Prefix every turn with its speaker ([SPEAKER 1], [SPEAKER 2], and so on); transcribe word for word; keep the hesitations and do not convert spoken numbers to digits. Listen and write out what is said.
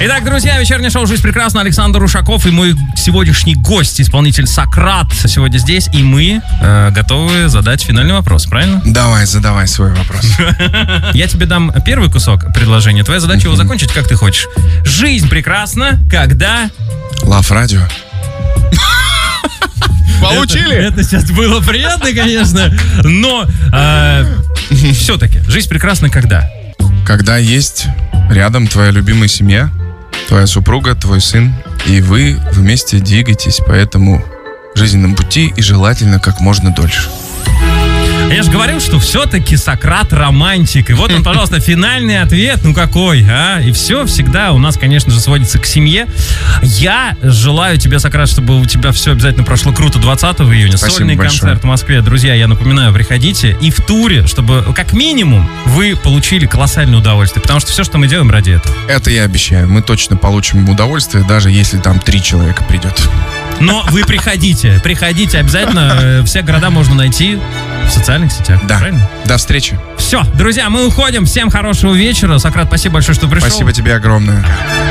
[SPEAKER 1] Итак, друзья, вечернее шоу «Жизнь прекрасна». Александр Ушаков и мой сегодняшний гость, исполнитель Сократ, сегодня здесь. И мы э, готовы задать финальный вопрос, правильно?
[SPEAKER 2] Давай, задавай свой вопрос.
[SPEAKER 1] Я тебе дам первый кусок предложения. Твоя задача его закончить, как ты хочешь. Жизнь прекрасна, когда...
[SPEAKER 2] Лав радио.
[SPEAKER 1] Получили? Это, это сейчас было приятно, конечно, но э, все-таки жизнь прекрасна когда?
[SPEAKER 2] Когда есть рядом твоя любимая семья, твоя супруга, твой сын, и вы вместе двигаетесь по этому жизненному пути, и желательно как можно дольше.
[SPEAKER 1] Я же говорил, что все-таки Сократ романтик. И вот он, пожалуйста, финальный ответ. Ну какой, а? И все всегда у нас, конечно же, сводится к семье. Я желаю тебе, Сократ, чтобы у тебя все обязательно прошло круто двадцатого июня.
[SPEAKER 2] Спасибо
[SPEAKER 1] Сольный
[SPEAKER 2] большое.
[SPEAKER 1] концерт в Москве. Друзья, я напоминаю, приходите. И в туре, чтобы как минимум вы получили колоссальное удовольствие. Потому что все, что мы делаем, ради этого.
[SPEAKER 2] Это я обещаю. Мы точно получим удовольствие, даже если там три человека придет.
[SPEAKER 1] Но вы приходите. Приходите обязательно. Все города можно найти в социальных сетях.
[SPEAKER 2] Да.
[SPEAKER 1] Правильно?
[SPEAKER 2] До встречи.
[SPEAKER 1] Все, друзья, мы уходим. Всем хорошего вечера. Сократ, спасибо большое, что пришел.
[SPEAKER 2] Спасибо тебе огромное.